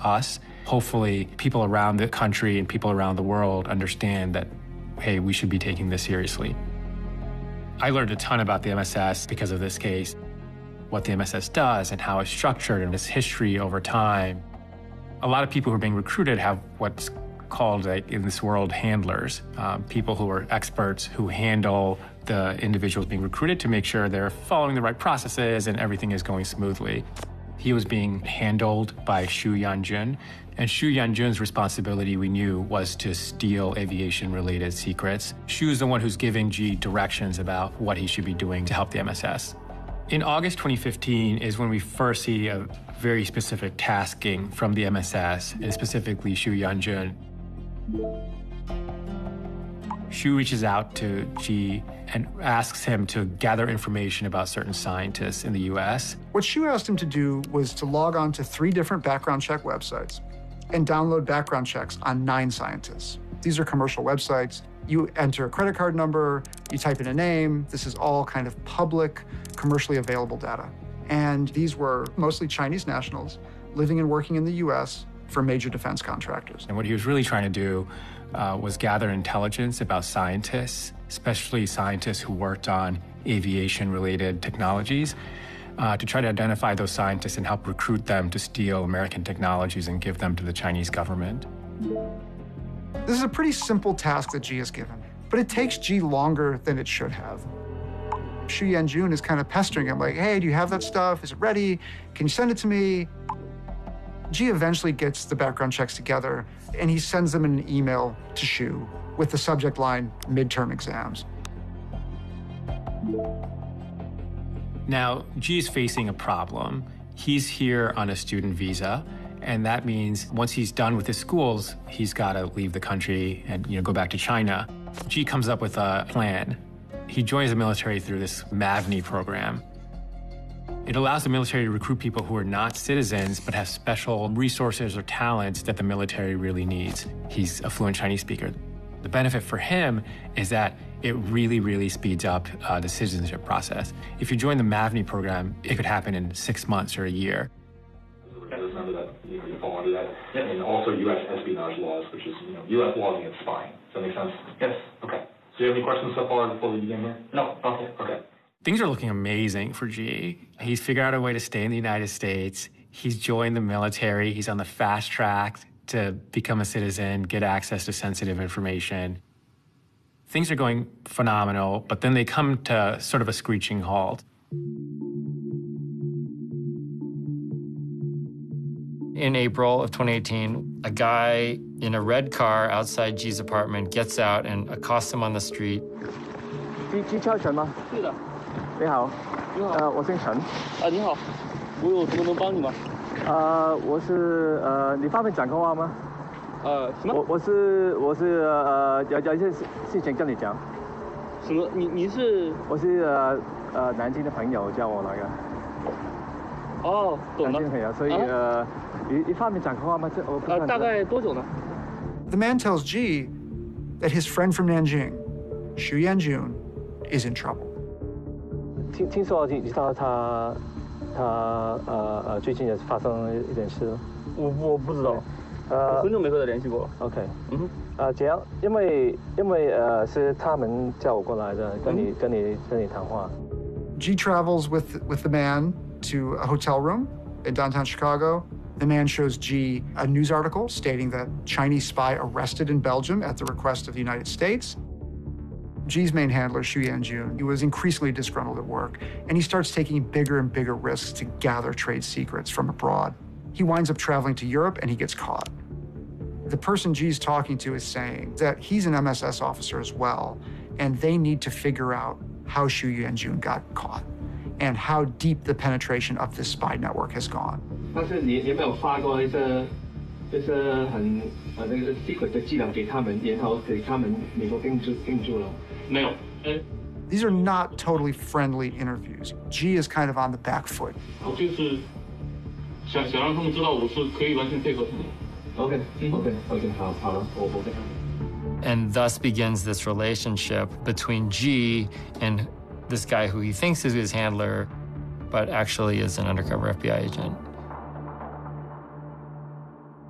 us. Hopefully, people around the country and people around the world understand that, hey, we should be taking this seriously. I learned a ton about the MSS because of this case, what the MSS does and how it's structured and its history over time. A lot of people who are being recruited have what's called, in this world, handlers, people who are experts who handle the individuals being recruited to make sure they're following the right processes and everything is going smoothly. He was being handled by Xu Yanjun, and Xu Yanjun's responsibility, we knew, was to steal aviation-related secrets. Xu is the one who's giving Ji directions about what he should be doing to help the MSS. In August 2015 is when we first see a very specific tasking from the MSS, and specifically Xu Yanjun. Xu reaches out to Ji and asks him to gather information about certain scientists in the US. What Xu asked him to do was to log on to 3 different background check websites and download background checks on 9 scientists. These are commercial websites. You enter a credit card number, you type in a name. This is all kind of public, commercially available data. And these were mostly Chinese nationals living and working in the US for major defense contractors. And what he was really trying to do was gather intelligence about scientists, especially scientists who worked on aviation-related technologies, to try to identify those scientists and help recruit them to steal American technologies and give them to the Chinese government. This is a pretty simple task that Ji is given, but it takes Ji longer than it should have. Xu Yanjun is kind of pestering him, like, hey, do you have that stuff? Is it ready? Can you send it to me? Ji eventually gets the background checks together, and he sends them in an email to Xu with the subject line, midterm exams. Now, Ji is facing a problem. He's here on a student visa, and that means once he's done with his schools, he's got to leave the country and go back to China. Ji comes up with a plan. He joins the military through this MAVNI program. It allows the military to recruit people who are not citizens but have special resources or talents that the military really needs. He's a fluent Chinese speaker. The benefit for him is that it really, really speeds up the citizenship process. If you join the MAVNI program, it could happen in 6 months or a year. Remember that you fall under that, and also U.S. espionage laws, which is U.S. laws against spying. Does that make sense? Yes. Okay. So do you have any questions so far before we begin here? No. Okay. Things are looking amazing for Ji. He's figured out a way to stay in the United States. He's joined the military. He's on the fast track to become a citizen, get access to sensitive information. Things are going phenomenal, but then they come to sort of a screeching halt. In April of 2018, a guy in a red car outside Ji's apartment gets out and accosts him on the street. 机超陈吗？是的。你好。你好。我姓陈。你好。我有什么能帮你吗？我是你方便讲个话吗？什么？我是有一些事情跟你讲。什么？你是？我是南京的朋友叫我来的。哦，懂了。南京朋友，所以你方便讲个话吗？大概多久呢？ The man tells Ji that his friend from Nanjing, Xu Yanjun, is in trouble. 听说你知道他最近也发生一点事，我不知道，很久没和他联系过。OK， 这样，因为是他们叫我过来的，跟你谈话。 Ji travels with the man to a hotel room in downtown Chicago. The man shows Ji a news article stating that Chinese spy arrested in Belgium at the request of the United States. Ji's main handler, Xu Yanjun, he was increasingly disgruntled at work, and he starts taking bigger and bigger risks to gather trade secrets from abroad. He winds up traveling to Europe, and he gets caught. The person Ji's talking to is saying that he's an MSS officer as well, and they need to figure out how Xu Yanjun got caught and how deep the penetration of this spy network has gone. 但是你有没有发过一些很那个 secret 的伎俩给他们，然后给他们美国定住了？没有。 These are not totally friendly interviews. Ji is kind of on the back foot. 我就是想让他们知道我是可以完全配合他们。OK， 好了，我跟他们。 And thus begins this relationship between Ji and this guy who he thinks is his handler, but actually is an undercover FBI agent.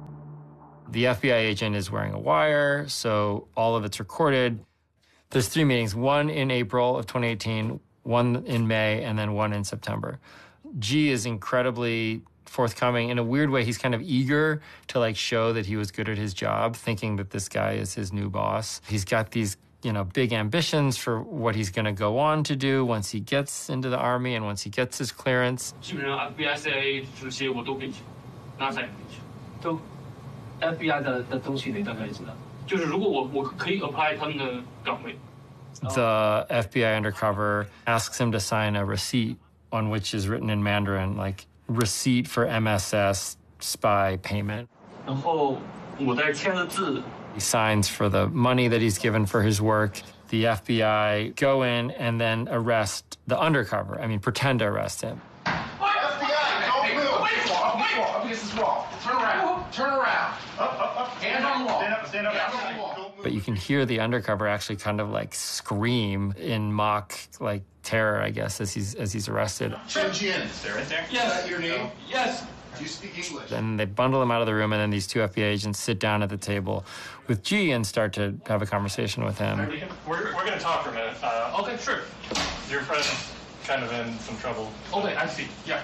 The FBI agent is wearing a wire, so all of it's recorded. There's 3 meetings, one in April of 2018, one in May, and then one in September. G is incredibly forthcoming. In a weird way, he's kind of eager to like show that he was good at his job, thinking that this guy is his new boss. He's got these, big ambitions for what he's going to go on to do once he gets into the Army and once he gets his clearance. 基本上 FBI CIA 这些我都可以去，哪才可以去？都 FBI 的东西你大概知道，就是如果我可以 apply 他们的岗位。 The FBI undercover asks him to sign a receipt on which is written in Mandarin, like receipt for MSS spy payment. 然后我再签了字。 He signs for the money that he's given for his work. The FBI go in and then arrest the undercover. Pretend to arrest him. FBI, don't move. Wait, this is wrong. Turn around. Up. Hands on the wall. Stand up. But you can hear the undercover actually kind of like scream in mock like terror, I guess, as he's arrested. Chen Jin. Is that right there? Yes. Is that your name? Yes. Do you speak English? And they bundle him out of the room, and then these 2 FBI agents sit down at the table with G and start to have a conversation with him. We're going to talk for a minute. Okay, sure. Your friend's kind of in some trouble. Okay, I see. Yeah.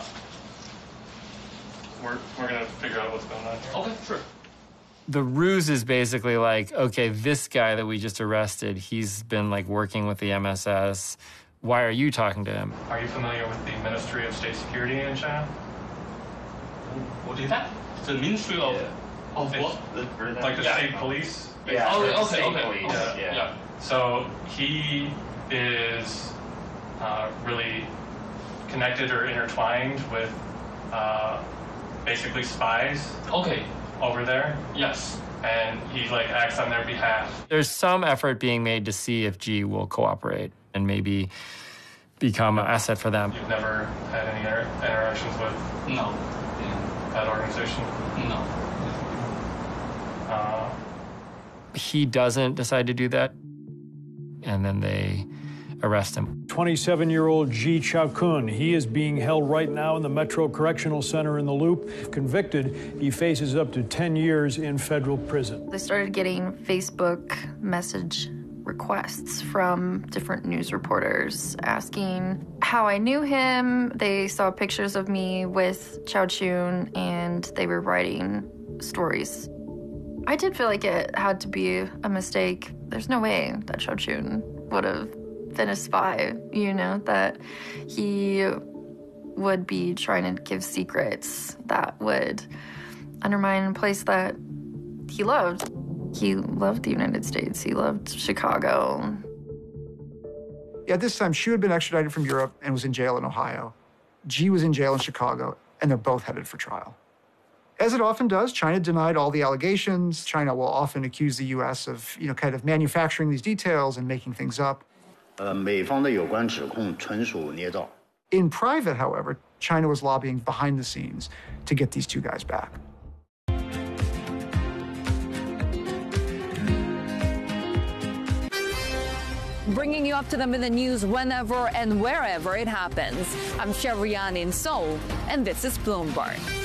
We're going to figure out what's going on here. Okay, sure. The ruse is basically like, okay, this guy that we just arrested, he's been like working with the MSS. Why are you talking to him? Are you familiar with the Ministry of State Security in China? What is that? The Ministry of what? Like the state police? Yeah. Okay. Yeah. So he is really connected or intertwined with basically spies. Okay. Over there. Yes. And he like acts on their behalf. There's some effort being made to see if G will cooperate and maybe become an asset for them. You've never had any interactions with that organization? No. He doesn't decide to do that, and then they arrest him. 27-year-old Ji Chao-kun. He is being held right now in the Metro Correctional Center in the Loop. If convicted, he faces up to 10 years in federal prison. They started getting Facebook message requests from different news reporters asking how I knew him. They saw pictures of me with Chao Chun, and they were writing stories. I did feel like it had to be a mistake. There's no way that Chao Chun would have been a spy, that he would be trying to give secrets that would undermine a place that he loved. He loved the United States. He loved Chicago. At this time, Xu had been extradited from Europe and was in jail in Ohio. G was in jail in Chicago, and they're both headed for trial. As it often does, China denied all the allegations. China will often accuse the U.S. of, kind of manufacturing these details and making things up. 美方的有关指控纯属捏造. In private, however, China was lobbying behind the scenes to get these 2 guys back. Bringing you up to them in the news whenever and wherever it happens. I'm Sherrian in Seoul, and this is Bloomberg.